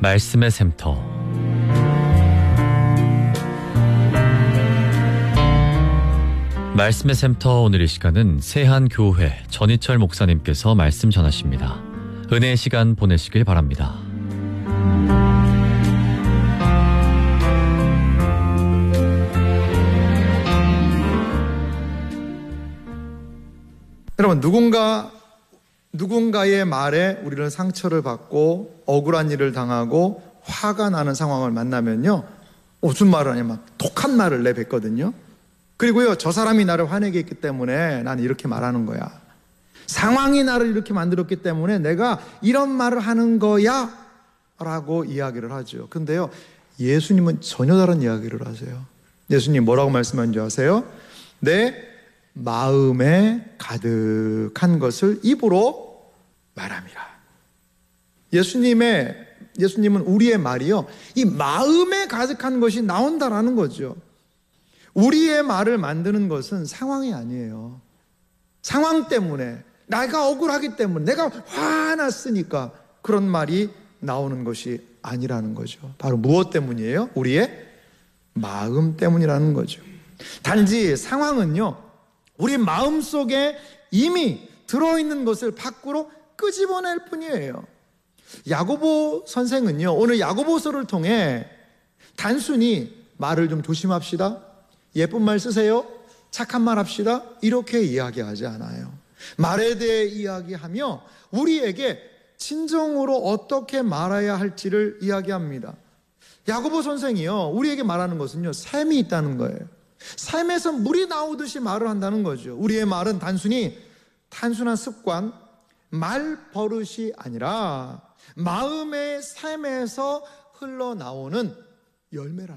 말씀의 샘터. 말씀의 샘터, 오늘 이 시간은 세한교회 전희철 목사님께서 말씀 전하십니다. 은혜의 시간 보내시길 바랍니다. 여러분, 누군가의 말에 우리는 상처를 받고 억울한 일을 당하고 화가 나는 상황을 만나면요, 무슨 말을 하냐, 막 독한 말을 내뱉거든요. 그리고요, 저 사람이 나를 화내게 했기 때문에 난 이렇게 말하는 거야. 상황이 나를 이렇게 만들었기 때문에 내가 이런 말을 하는 거야 라고 이야기를 하죠. 근데요, 예수님은 전혀 다른 이야기를 하세요. 예수님 뭐라고 말씀하는지 아세요? 내 마음에 가득한 것을 입으로 말함이라. 예수님은 우리의 말이요, 이 마음에 가득한 것이 나온다라는 거죠. 우리의 말을 만드는 것은 상황이 아니에요. 상황 때문에, 내가 억울하기 때문에, 내가 화났으니까 그런 말이 나오는 것이 아니라는 거죠. 바로 무엇 때문이에요? 우리의 마음 때문이라는 거죠. 단지 상황은요, 우리 마음속에 이미 들어있는 것을 밖으로 끄집어낼 뿐이에요. 야고보 선생은요, 오늘 야고보서를 통해 단순히 말을 좀 조심합시다, 예쁜 말 쓰세요, 착한 말 합시다, 이렇게 이야기하지 않아요. 말에 대해 이야기하며 우리에게 진정으로 어떻게 말해야 할지를 이야기합니다. 야고보 선생이요, 우리에게 말하는 것은요, 샘이 있다는 거예요. 샘에서 물이 나오듯이 말을 한다는 거죠. 우리의 말은 단순한 습관, 말버릇이 아니라 마음의 샘에서 흘러나오는 열매라는